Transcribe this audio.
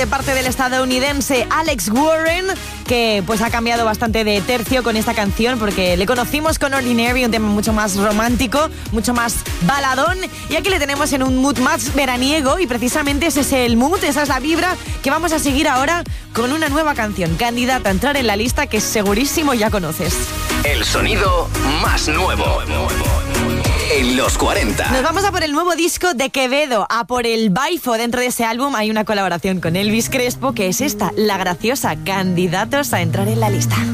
de parte del estadounidense Alex Warren, que pues ha cambiado bastante de tercio con esta canción, porque le conocimos con Ordinary, un tema mucho más romántico, mucho más baladón, y aquí le tenemos en un mood más veraniego, y precisamente ese es el mood, esa es la vibra que vamos a seguir ahora con una nueva canción, candidata a entrar en la lista que segurísimo ya conoces. El sonido más nuevo en los 40. Nos vamos a por el nuevo disco de Quevedo, a por el Baifo. Dentro de ese álbum hay una colaboración con Elvis Crespo, que es esta, la graciosa, candidatos a entrar en la lista.